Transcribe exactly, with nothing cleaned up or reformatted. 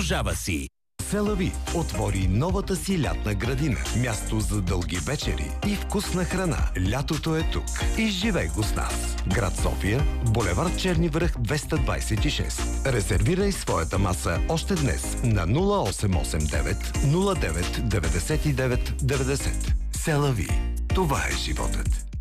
заслужава си. Селави отвори новата си лятна градина. Място за дълги вечери и вкусна храна. Лятото е тук. Изживей го с нас. Град София, булевард Черни връх двеста двадесет и шест. Резервирай своята маса още днес на нула осем осем девет нула девет деветдесет и девет деветдесет. Селави. Това е животът.